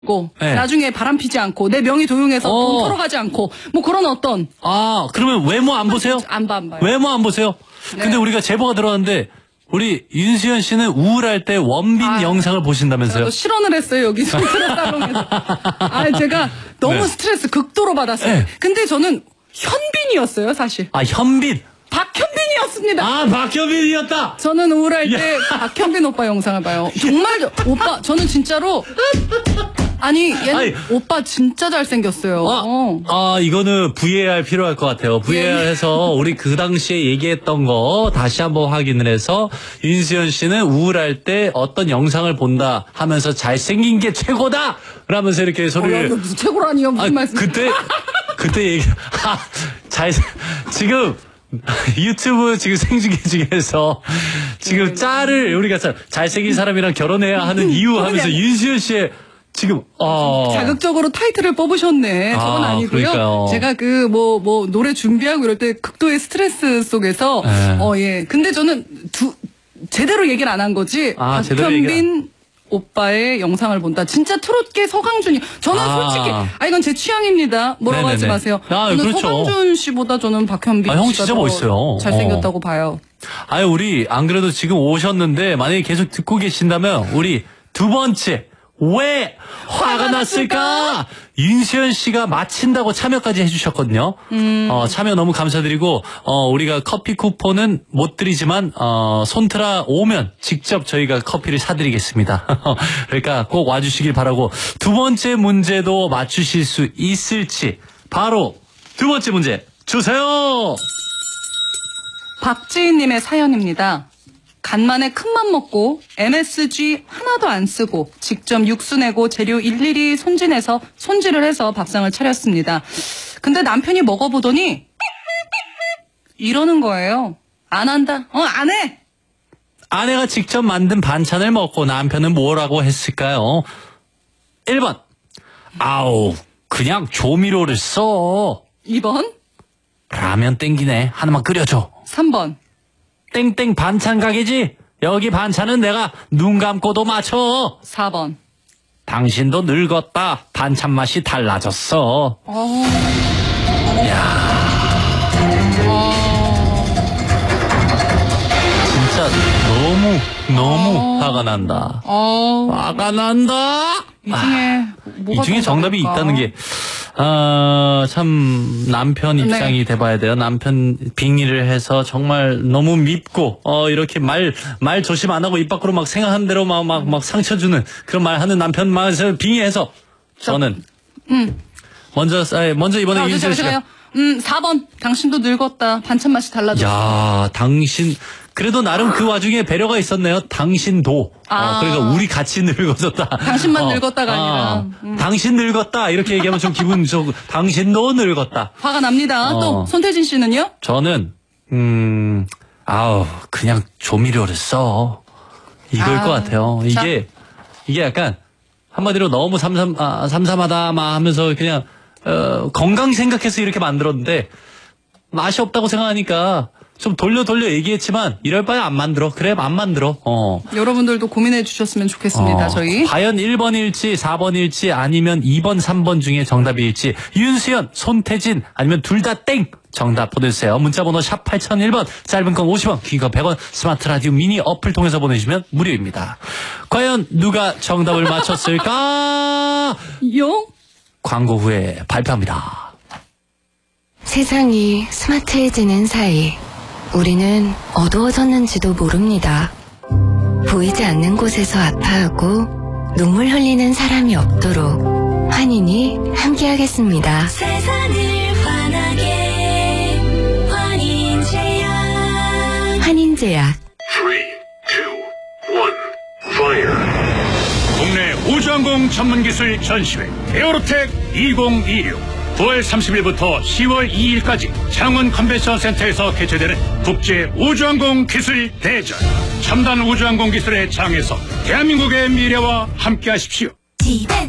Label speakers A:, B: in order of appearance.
A: 네.
B: 나중에 바람 피지 않고 내 명의 도용해서 돈 털어가지 않고 뭐 그런 어떤
A: 그러면 외모 안 보세요?
B: 안 봐요.
A: 외모 안 보세요?
B: 네.
A: 근데 우리가 제보가 들어왔는데 우리 윤수연 씨는 우울할 때 원빈 영상을 보신다면서요?
B: 실언을 했어요 여기 스트레스 살롱에서. 제가 너무
A: 네.
B: 스트레스 극도로 받았어요.
A: 네.
B: 근데 저는 현빈이었어요 사실.
A: 현빈.
B: 박현빈이었습니다.
A: 박현빈이었다.
B: 저는 우울할 때 박현빈 오빠 영상을 봐요. 정말 오빠 저는 진짜로 얘는 오빠 진짜 잘생겼어요.
A: 이거는 VAR 필요할 것 같아요. VAR 해서 우리 그 당시에 얘기했던 거 다시 한번 확인을 해서 윤수연 씨는 우울할 때 어떤 영상을 본다 하면서 잘생긴 게 최고다! 라면서 이렇게 소리를.
B: 무슨 최고라니요? 무슨 말씀?
A: 그때 얘기, 지금, 유튜브 지금 생중계 중에서 지금 짤을 우리가 잘생긴 사람이랑 결혼해야 하는 이유 하면서 윤수연 씨의 지금
B: 자극적으로 타이틀을 뽑으셨네. 저건 아니고요.
A: 그러니까요.
B: 제가 노래 준비하고 이럴 때 극도의 스트레스 속에서 근데 저는 제대로 얘기를 안 한 거지. 박현빈 오빠의 영상을 본다. 진짜 트롯계 서강준이. 저는 솔직히 이건 제 취향입니다. 뭐라고 하지 마세요. 저는
A: 그렇죠.
B: 서강준 씨보다 저는 박현빈
A: 형
B: 씨가
A: 진짜
B: 더
A: 멋있어요.
B: 잘생겼다고 봐요.
A: 우리 안 그래도 지금 오셨는데 만약에 계속 듣고 계신다면 우리 두 번째 왜 화가 났을까? 윤수연 씨가 마친다고 참여까지 해주셨거든요. 참여 너무 감사드리고 우리가 커피 쿠폰은 못 드리지만 손트라 오면 직접 저희가 커피를 사드리겠습니다. 그러니까 꼭 와주시길 바라고 두 번째 문제도 맞추실 수 있을지 바로 두 번째 문제 주세요.
B: 박지인님의 사연입니다. 간만에 큰맘 먹고 MSG 하나도 안 쓰고 직접 육수 내고 재료 일일이 손질을 해서 밥상을 차렸습니다. 근데 남편이 먹어보더니 이러는 거예요. 안 한다. 안 해.
A: 아내가 직접 만든 반찬을 먹고 남편은 뭐라고 했을까요? 1번. 그냥 조미료를 써.
B: 2번.
A: 라면 땡기네. 하나만 끓여줘.
B: 3번.
A: 땡땡 반찬 가게지? 여기 반찬은 내가 눈 감고도 맞춰.
B: 4번.
A: 당신도 늙었다. 반찬 맛이 달라졌어. 진짜 너무 화가 난다. 화가 난다.
B: 이
A: 중에 정답이 있다는 게 참 남편 입장이 돼봐야 돼요. 남편 빙의를 해서 정말 너무 밉고 이렇게 말 조심 안 하고 입 밖으로 막 생각하는 대로 막 상처 주는 그런 말 하는 남편만 빙의해서 저는 먼저 이번에 윤수연 씨가
B: 4번. 당신도 늙었다. 반찬 맛이 달라졌어.
A: 당신 그래도 나름 그 와중에 배려가 있었네요. 당신도. 그러니까 우리 같이 늙어졌다.
B: 당신만 늙었다가 아니라.
A: 당신 늙었다. 이렇게 얘기하면 좀 기분 좋고. 당신도 늙었다.
B: 화가 납니다. 또 손태진 씨는요?
A: 저는 그냥 조미료를 써. 이걸 것 같아요. 이게 약간 한마디로 너무 삼삼하다 하면서 그냥 건강 생각해서 이렇게 만들었는데 맛이 없다고 생각하니까 좀 돌려 얘기했지만 이럴 바에 안 만들어. 그래 안 만들어.
B: 여러분들도 고민해 주셨으면 좋겠습니다. 저희
A: 과연 1번일지 4번일지 아니면 2번 3번 중에 정답일지 윤수연 손태진 아니면 둘 다 땡 정답 보내주세요. 문자번호 샵 8001번 짧은 건 50원 긴 건 100원 스마트 라디오 미니 어플 통해서 보내주시면 무료입니다. 과연 누가 정답을 맞췄을까? 광고 후에 발표합니다.
C: 세상이 스마트해지는 사이 우리는 어두워졌는지도 모릅니다. 보이지 않는 곳에서 아파하고 눈물 흘리는 사람이 없도록 환인이 함께하겠습니다.
D: 세상을 환하게 환인제약.
C: 환인제약.
E: 3, 2, 1, fire. 국내 우주항공 전문기술 전시회 에어로텍 2026 9월 30일부터 10월 2일까지 창원 컨벤션 센터에서 개최되는 국제 우주항공 기술 대전. 첨단 우주항공 기술의 장에서 대한민국의 미래와 함께하십시오.
D: 집엔